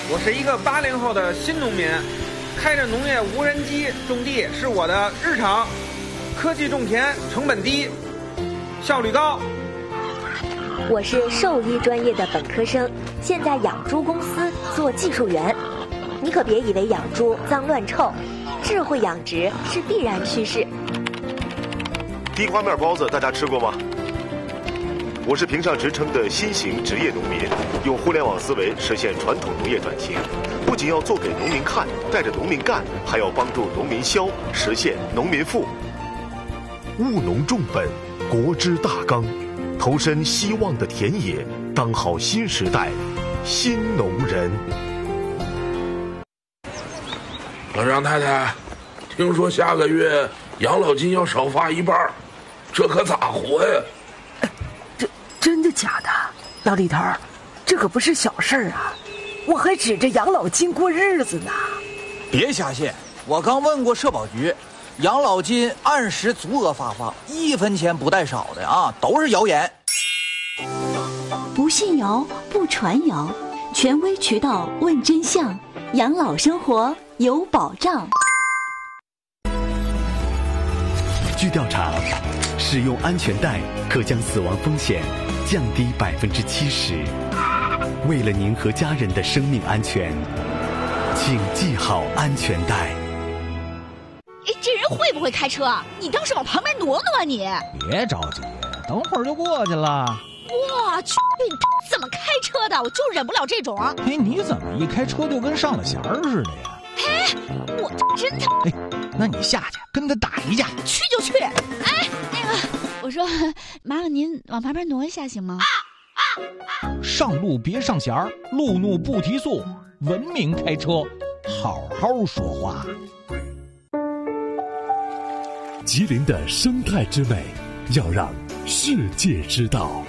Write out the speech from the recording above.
我是一个80后的新农民，开着农业无人机种地是我的日常。科技种田，成本低，效率高。 我是兽医专业的本科生，现在养猪公司做技术员。你可别以为养猪脏乱臭，智慧养殖是必然趋势。 地瓜面包子大家吃过吗？我是评上职称的新型职业农民，用互联网思维实现传统农业转型，不仅要做给农民看，带着农民干，还要帮助农民消，实现农民富。务农重本，国之大纲，投身希望的田野，当好新时代新农人。 老张太太，听说下个月养老金要少发一半，这可咋活呀？ 真的假的？老李头，这可不是小事啊，我还指着养老金过日子呢。 别瞎信，我刚问过社保局，养老金按时足额发放，1分钱不带少的啊，都是谣言。 不信谣，不传谣，权威渠道问真相，养老生活有保障。 据调查，使用安全带可将死亡风险降低70%。为了您和家人的生命安全，请系好安全带。 这人会不会开车？你倒是往旁边挪挪啊你！ 别着急，等会儿就过去了。 我去，你怎么开车的？我就忍不了这种。 哎，你怎么一开车就跟上了弦儿似的呀？ 哎，我真的。 哎，那你下去跟他打一架。 去就去。哎，那个，我说，麻烦您往旁边挪一下行吗？ 上路别上弦儿，路怒不提速，文明开车，好好说话。 吉林的生态之美，要让世界知道。